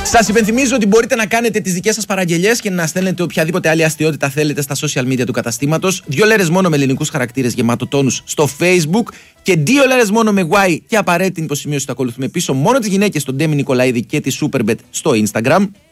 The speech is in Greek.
Σας υπενθυμίζω ότι μπορείτε να κάνετε τις δικές σας παραγγελίες και να στέλνετε οποιαδήποτε άλλη αστειότητα θέλετε στα social media του καταστήματος. 2 λέρες μόνο με ελληνικούς χαρακτήρες γεμάτο τόνους στο Facebook και 2 λέρες μόνο με Y και απαραίτητη υποσημείωση. Το ακολουθούμε πίσω μόνο τις γυναίκες, τον Ντέμι Νικολαίδη και τη Superbet στο Instagram.